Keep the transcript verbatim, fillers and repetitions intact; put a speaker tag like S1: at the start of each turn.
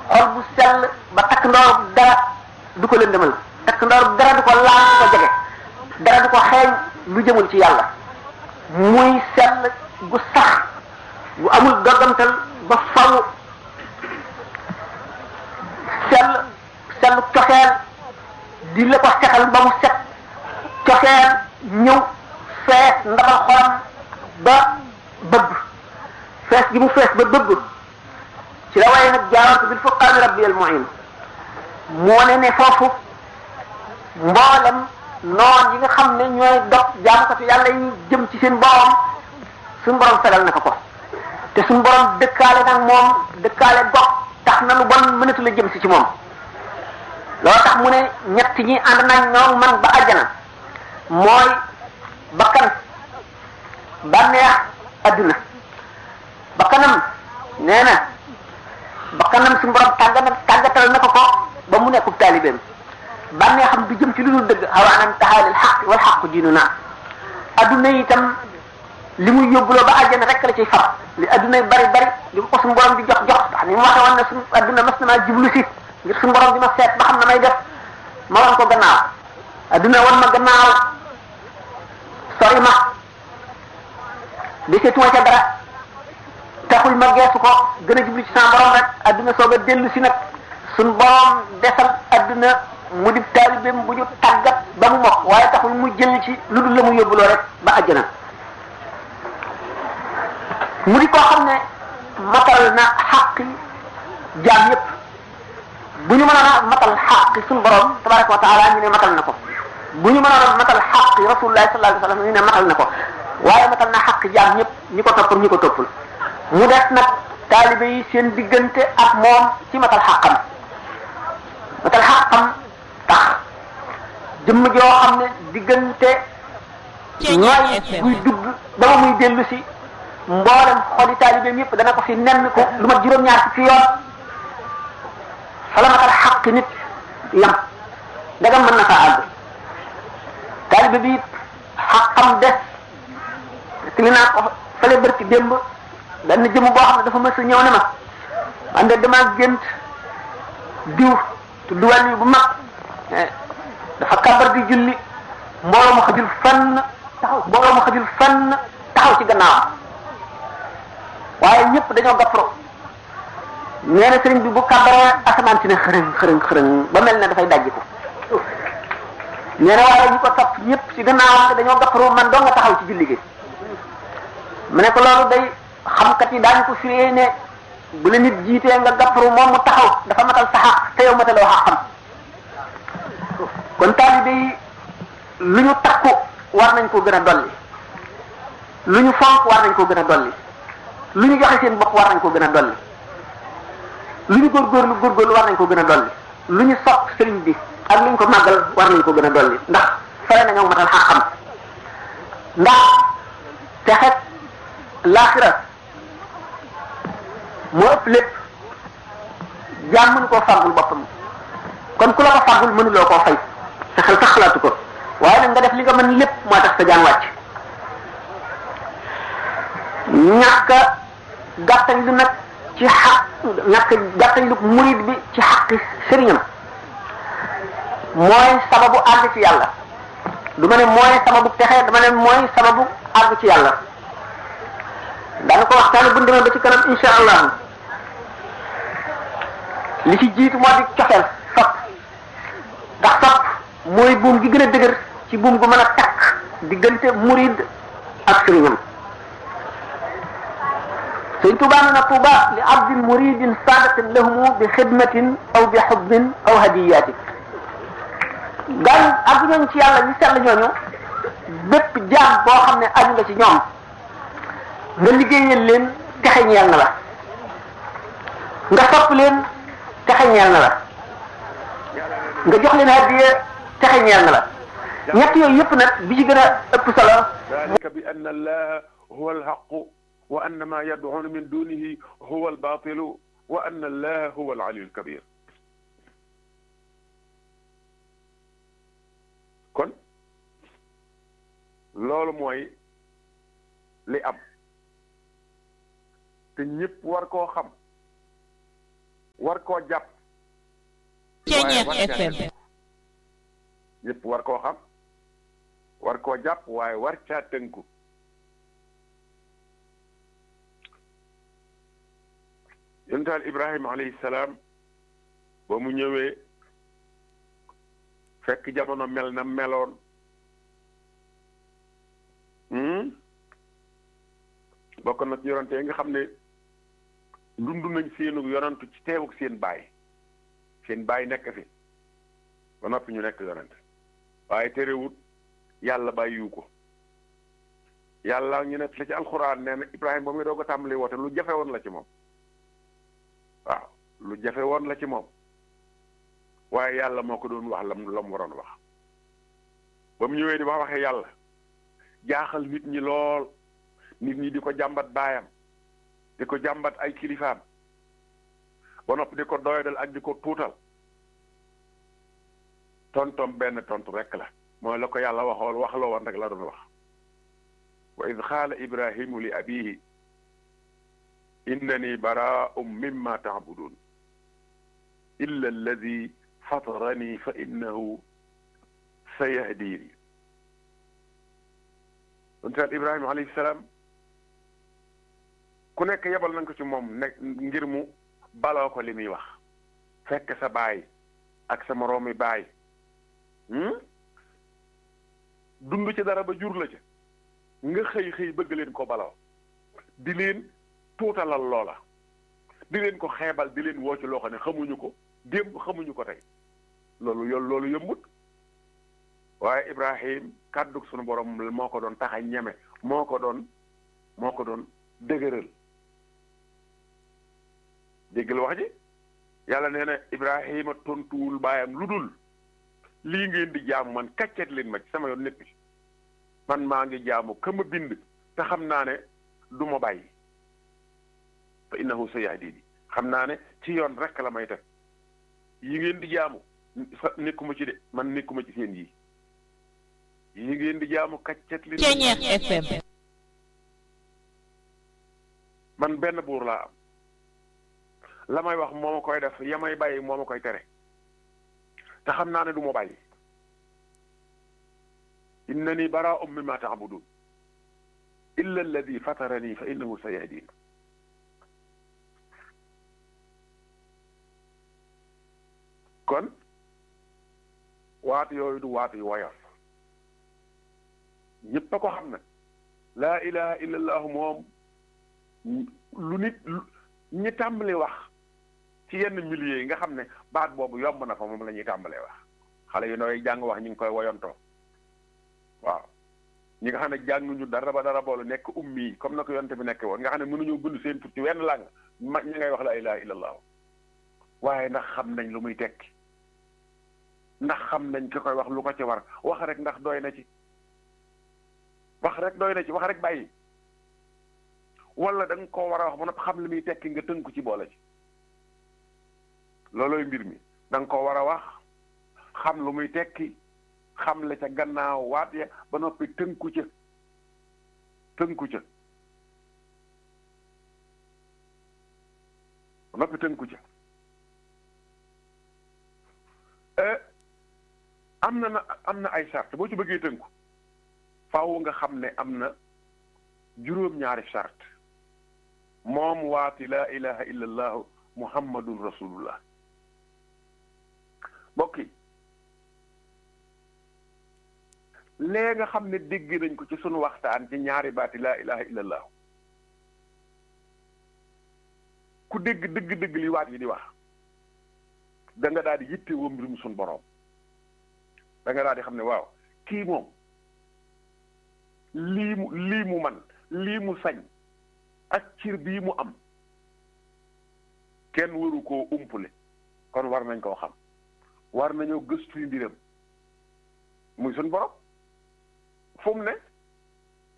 S1: xol bu sell ba takk ndoor dara du ko lëndëmal takk ndoor dara du ko laal du ko jege dara du ko xeeñ lu jëmul ci yàlla muy sell gu sax gu amul doggamtal ba faw sell sell cofeel di la ko setal ba mu set cofeel ñëw fees ndabal xolam ba bëgg fees gi mu fees ba bëgg ci la waaye nag jaawartu bil furqaani rabbi al muin moo ne ne foofu mboolem noon yi nga xam ne ñooy dog jaamukatu yàlla yi jëm ci seen borom suñu borom fegal na ko ko te suñu borom dëkkaale nag moom dëkkaale gox tax na lu bon mënatu la jëm si ci moom loolu tax mu ne ñett ñi ànd nañ ñoom man ba àjjana mooy bakkan bànneex adduna bakkanam nee na bakkanam suñu borom tàggat tàggatal na ko ko ba mu nekkub taalibeem bànneexam du jëm ci lu dul dëgg xawaanan taxaalil xaq wal xaqu diinu naa adduna itam li muy yóbbuloo ba àjjana rek la ciy far li adduna bari bari li ko suñu borom di jox jox ndax ni mu waxee woon ne suñu adduna mas na maa jublu si ngir suñu borom di ma seet ba xam na may def ma wan ko gannaaw adduna wan ma gannaaw sori ma deseetuma ca dara taxul ma geesu ko gën a jublu ci sama borom rek adduna soog a dellu si nag suñu borom desal adduna mu di taalibeem bu ñu tàggat ba mu mokk waaye taxul mu jël ci lu dul la mu yóbbuloo rek ba àjjana mu di koo xam ne matal na xaqi jaam yépp bu ñu mënoon a matal xaqi suñu borom tabaraka wa taala ñu ne matal na ko bu ñu mënoon a matal xaqi rasulullah sallallahu alayhi wa sallam ñu ne matal na ko waaye matal na xaqi jaam ñëpp ñi ko toppul ñi ko toppul mu des nag taalibe yi seen diggante ak moom ci matal xaqam matal xaqam tax jëmm joo xam ne diggante ñooy buy dugg ba ma muy dellu si mboolem xoli taalibeem yëpp dana ko fi nenn ko lu mat juróom-ñaar fukki yoon fala matal xaqi nit yam dagam mën na faa àgg taalibe bi xaqam des li naa ko fale bërki démb benn jëmm boo xam ne dafa mës a ñëw ne ma man de dama gént diw tudd wàll bu mag dafa kabar di julli mbooloo mu xajul fenn taxaw mbooloo mu xajul fenn taxaw ci gannaawam waaye ñëpp dañoo gappro nee na sëriñ bi bu kabaree asamaan si ne xërëng xërëng xërëng ba mel ne dafay dajji ko nee na waaye ñi ko topp ñëpp ci gannaawam dañoo gappro man doo nga taxaw ci julli gi mu ne ko loolu day xamkat yi daañu ko firee ne bu la nit jiitee nga gappro moom mu taxaw dafa matal sa xaq te yow mataloo xaqam kon taalibe yi lu ñu takku war nañ koo gën a dolli lu ñu fonk war nañ koo gën a dolli lu ñu joxe seen bopp war nañ koo gën a dolli lu ñu góorgóorlu góorgóorlu war nañ koo gën a dolli lu ñu sopp sëriñ bi ak lu ñu ko màggal war nañ koo gën a dolli ndax fere nañoo matal xaqam ndax texet laaxira moo ëpp lépp jaam mënu koo fàggul boppam kon ku la ko fàggul mënuloo koo fay sa xel sax xalaatu ko waaye nag nga def li nga mën lépp moo tax sa jaan wàcc ñàkk a gàttañ lu nag ci xaq ñàkk gàttañ lu murid bi ci xaqi sëriñam mooy sababu àgg ci yàlla du ma ne mooy sababu texe dama ne mooy sababu àgg ci yàlla daana ko waxtaane bu demee ba ci kanam insha allah li ci jiitu moo di cofeel sopp ndax sopp mooy buum gi gën a dëgër ci buum gu mën a takk diggante murid ak sëriñam sëñ Tuubaa nee na tuuba li abdin muridin saadatin lahumu bi xidmatin aw bi xubbin aw hadiyatin gaañ ak ñooñ ci yàlla ñu sell ñooñu bépp jaam boo xam ne aju nga ci ñoom nga liggéeyal leen texe ñeel na la nga sopp leen texe ñeel na la nga jox leen hadiya texe ñeel na la ñett yooyu yëpp nag bi ci gën a ëpp solo
S2: dalika bi anna allaha huwa alhaqu wa anna ma yad'una min dunihi huwa albatilu wa anna allaha huwa alaliyu alkabir kon loolu mooy li am te ñëpp war koo xam war koo jàpp
S3: Ceeñeex F M
S2: ñëpp war koo xam war koo jàpp waaye war caa tënku yontaal Ibrahima alayhi salaam ba mu ñëwee fekk jamono mel na meloon bokk na ci yonante yi nga xam ne dund nañ seenu yonantu ci teewuk seen baay seen baay nekk fi ba noppi ñu nekk yonante waaye terewut yàlla bàyyiwu ko yàlla ñu nekk la ci alxuraan nee na Ibrahima ba muy doog a tàmbali woote lu jafe woon la ci moom waaw lu jafe woon la ci moom waaye yàlla moo ko doon wax lam la mu waroon wax ba mu ñëwee di wax waxee yàlla jaaxal nit ñi lool nit ñi di ko jàmbat baayam di ko jàmbat ay kilifaam ba noppi di ko doyadal ak di ko tuutal tontom benn tontu rekk la mooy la ko yàlla waxool wax la woon rek la doon wax wa id qaala ibrahimu li abihi innani baraa'un mimma ta'budun illa alladi fatarani fa innahu sayahdini donte Ibrahima alayhi salaam ku nekk yebal nañ ko ci moom nekk ngir mu baloo ko li muy wax fekk sa baay ak sa moroomi baay dund ci dara ba jur la ca nga xëy xëy bëgg leen ko baloo di leen tuutalal loola di leen ko xeebal di leen woo ci loo xam ne xamuñu ko démb xamuñu ko tey loolu yoon loolu yëmbut waaye Ibrahim kàddug sunu borom moo ko doon taxa ñeme moo ko doon moo ko doon dëgëral déggal wax ji yàlla nee na Ibrahima tontuwul baayam lu dul lii ngeen di jaamu man kàccet leen ma ci sama yoon nekk man maa ngi jaamu ka ma bind te xam naa ne du ma bàyyi fa innahu sayahdini xam naa ne ci yoon rek la may teg yi ngeen di jaamu nekkuma ci de man nekkuma ci seen yi yi ngeen di jaamu kàccet leen
S3: Ceeñeex F M
S2: man benn buur laa am la may wax moo ma koy def ya may bàyyi moo ma koy tere te xam naa ne du ma bàyyi innani baraa'un mimma ta'budun illa alladi fatarani fa innahu sayahdin kon waat yooyu du waat yu woyof ñëpp a ko xam ne laa ilaha illa allahu moom lu nit ñi tàmbali wax ci yenn milieu yi nga xam ne baat boobu yomb na fa moom la ñuy tàmbalee wax xale yu nooy jàng wax ñu ngi koy woyontoo waaw ñi nga xam ne jànguñu dara ba dara boolu nekk ummi comme na ko yonte bi nekk woon nga xam ne mënuñu bind seen tur ci wenn làng ma ñi ngay wax laa ilaha illa allahu waaye ndax xam nañ lu muy tekki ndax xam nañ ki koy wax lu ko ci war wax rek ndax doy na ci wax rek doy na ci wax rek bàyyi wala da nga koo war a wax ba noppi xam li muy tekki nga tënku ci boole ci loolooy mbir mi da nga koo war a wax xam lu muy tekki xam la ca gannaaw waat ya ba noppi tënku ca tënku ca ba noppi tënku ca am na na am na ay sart boo ci bëggee tënku faaw nga xam ne am na juróom-ñaari sart moom waati laa ilaha illa allahu muhammadun rasulullah mbokk yi lee nga xam ne dégg nañ ko ci sunu waxtaan ci ñaari baati laa ilaha illa allahu ku dégg dëgg-dëgg li waat yi di wax da nga daal di yitte woo mbirum sunu borom da nga daal di xam ne waaw kii moom lii mu lii mu man lii mu sañ ak cir bii mu am kenn waru koo umpule kon war nañ koo xam war nañoo gëstu mbiram muy suñ borom fu mu ne